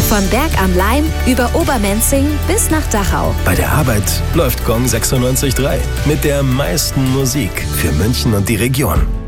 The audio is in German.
Von Berg am Laim über Obermenzing bis nach Dachau. Bei der Arbeit läuft Gong 96.3 mit der meisten Musik für München und die Region.